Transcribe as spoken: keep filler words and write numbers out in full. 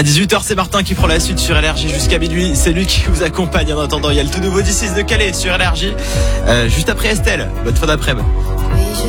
À dix-huit heures, c'est Martin qui prend la suite sur L R J jusqu'à minuit. C'est lui qui vous accompagne en attendant. Il y a le tout nouveau D six de Calais sur L R J. Euh, juste après Estelle. Bonne fin d'après-midi. Oui, je